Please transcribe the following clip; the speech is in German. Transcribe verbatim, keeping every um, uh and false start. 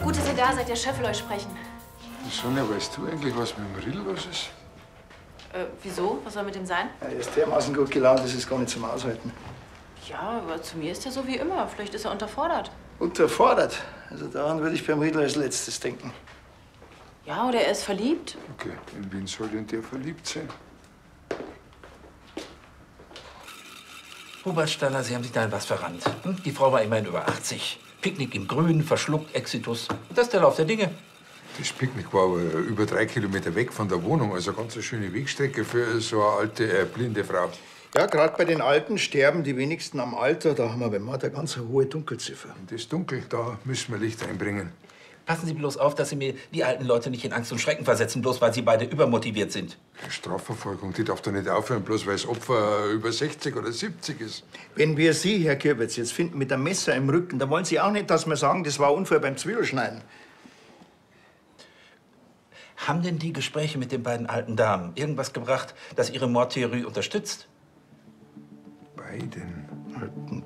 Gut, dass ihr da seid. Der Chef will euch sprechen. Sonja, weißt du eigentlich, was mit dem Riedl los ist? Äh, wieso? Was soll mit dem sein? Er ist dermaßen gut gelaunt, das ist gar nicht zum Aushalten. Ja, aber zu mir ist er so wie immer. Vielleicht ist er unterfordert. Unterfordert? Also daran würde ich beim Riedl als letztes denken. Ja, oder er ist verliebt. Okay, in wen soll denn der verliebt sein? Hubert Staller, Sie haben sich da in was verrannt. Hm? Die Frau war immerhin über achtzig. Picknick im Grün, verschluckt, Exitus. Das ist der Lauf der Dinge. Das Picknick war aber über drei Kilometer weg von der Wohnung. Also eine ganz schöne Wegstrecke für so eine alte, äh, blinde Frau. Ja, gerade bei den Alten sterben die wenigsten am Alter. Da haben wir beim Mord eine ganz hohe Dunkelziffer. Und das Dunkel, da müssen wir Licht einbringen. Passen Sie bloß auf, dass Sie mir die alten Leute nicht in Angst und Schrecken versetzen, bloß weil Sie beide übermotiviert sind. Die Strafverfolgung, die darf doch nicht aufhören, bloß weil das Opfer über sechzig oder siebzig ist. Wenn wir Sie, Herr Kürbitz, jetzt finden mit einem Messer im Rücken, dann wollen Sie auch nicht, dass wir sagen, das war Unfall beim Zwiebelschneiden. Haben denn die Gespräche mit den beiden alten Damen irgendwas gebracht, das Ihre Mordtheorie unterstützt? Beiden Alten